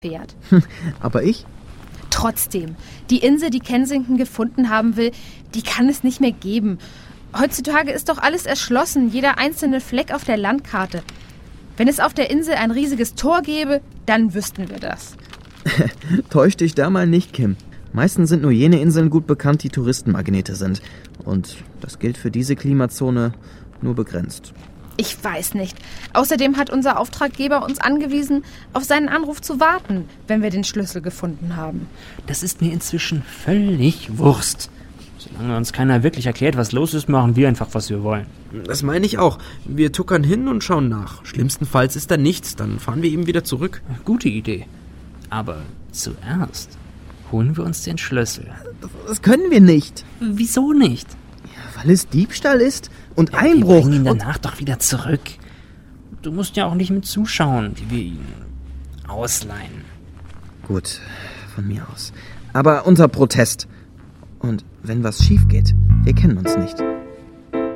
fährt. Aber ich? Trotzdem, die Insel, die Kensington gefunden haben will, die kann es nicht mehr geben. Heutzutage ist doch alles erschlossen, jeder einzelne Fleck auf der Landkarte. Wenn es auf der Insel ein riesiges Tor gäbe, dann wüssten wir das. Täusch dich da mal nicht, Kim. Meistens sind nur jene Inseln gut bekannt, die Touristenmagnete sind. Und das gilt für diese Klimazone nur begrenzt. Ich weiß nicht. Außerdem hat unser Auftraggeber uns angewiesen, auf seinen Anruf zu warten, wenn wir den Schlüssel gefunden haben. Das ist mir inzwischen völlig Wurst. Solange uns keiner wirklich erklärt, was los ist, machen wir einfach, was wir wollen. Das meine ich auch. Wir tuckern hin und schauen nach. Schlimmstenfalls ist da nichts, dann fahren wir eben wieder zurück. Gute Idee. Aber zuerst holen wir uns den Schlüssel. Das können wir nicht. Wieso nicht? Ja, weil es Diebstahl ist und Einbruch. Wir bringen ihn danach doch wieder zurück. Du musst ja auch nicht mit zuschauen, wie wir ihn ausleihen. Gut, von mir aus. Aber unser Protest. Und wenn was schief geht, wir kennen uns nicht.